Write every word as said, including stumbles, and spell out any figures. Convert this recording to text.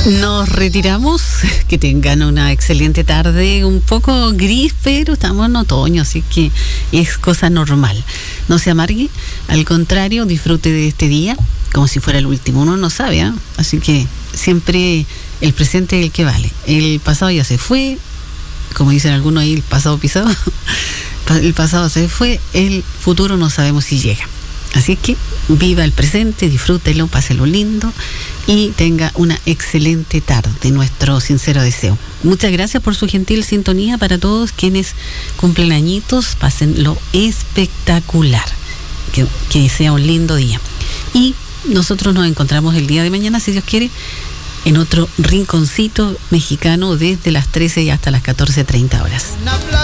Nos retiramos, que tengan una excelente tarde, un poco gris, pero estamos en otoño, así que es cosa normal. No se amargue, al contrario, disfrute de este día como si fuera el último, uno no sabe, ¿eh? Así que siempre el presente es el que vale. El pasado ya se fue, como dicen algunos ahí, el pasado pisado, el pasado se fue, el futuro no sabemos si llega. Así que viva el presente, disfrútelo, páselo lindo y tenga una excelente tarde, nuestro sincero deseo. Muchas gracias por su gentil sintonía. Para todos quienes cumplen añitos, pásenlo espectacular, que, que sea un lindo día. Y nosotros nos encontramos el día de mañana, si Dios quiere, en otro rinconcito mexicano desde las trece y hasta las catorce treinta horas.